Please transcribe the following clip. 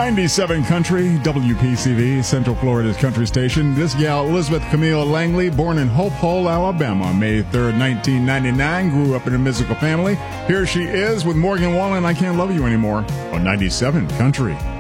97 Country, WPCV, Central Florida's country station. This gal, Elizabeth Camille Langley, born in Hope Hull, Alabama, May 3rd, 1999, grew up in a musical family. Here she is with Morgan Wallen, I Can't Love You Anymore, on 97 Country.